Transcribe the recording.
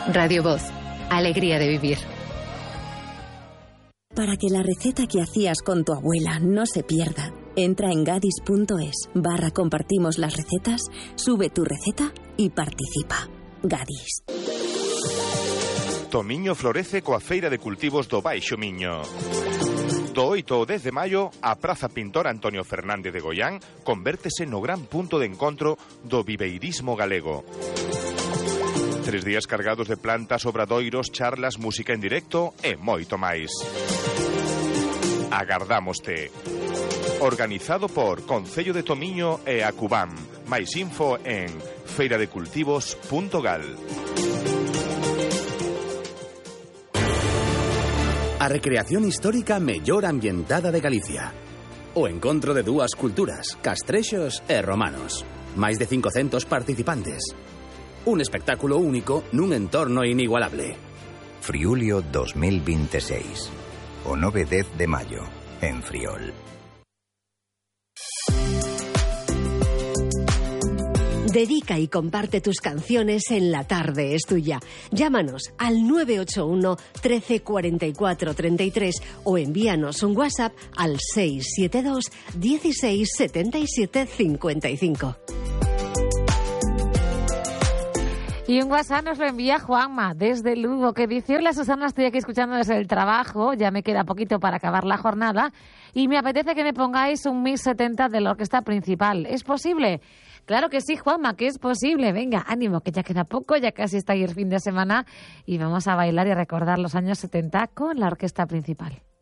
Radio Voz, alegría de vivir. Para que la receta que hacías con tu abuela no se pierda, entra en gadis.es/compartimos las recetas, sube tu receta y participa. Gadis. Tomiño florece coa Feira de Cultivos do Baixo Miño. Do 8 ao 10 de maio, a Praza Pintor Antonio Fernández de Goián convértese no gran punto de encontro do viveirismo galego. 3 días cargados de plantas, obradoiros, charlas, música en directo e moito máis. Agardámoste. Organizado por Concello de Tomiño e Acubam. Máis info en feiradecultivos.gal. A recreación histórica mellor ambientada de Galicia. O encontro de dúas culturas, castrexos e romanos. Máis de 500 participantes. Un espectáculo único nun entorno inigualable. Friulio 2026. O 9 e 10 de maio, en Friol. Dedica y comparte tus canciones en La Tarde es Tuya. Llámanos al 981 13 44 33 o envíanos un WhatsApp al 672 16 77 55. Y un WhatsApp nos lo envía Juanma desde Lugo, que dice: hola Susana, estoy aquí escuchando desde el trabajo, ya me queda poquito para acabar la jornada y me apetece que me pongáis un Mix 70 de la orquesta principal. ¿Es posible? Claro que sí, Juanma, que es posible. Venga, ánimo, que ya queda poco, ya casi está ahí el fin de semana y vamos a bailar y a recordar los años 70 con la orquesta principal.